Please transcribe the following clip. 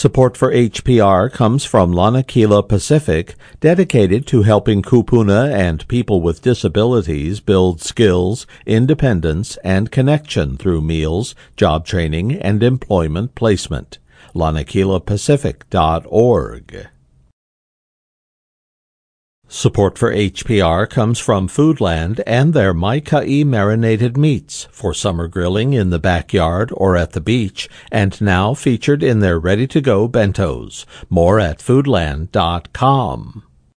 Support for HPR comes from Lanakila Pacific, dedicated to helping kupuna and people with disabilities build skills, independence, and connection through meals, job training, and employment placement. LanakilaPacific.org. Support for HPR comes from Foodland and their Maikai marinated meats for summer grilling in the backyard or at the beach, and now featured in their ready-to-go bentos. More at Foodland.com.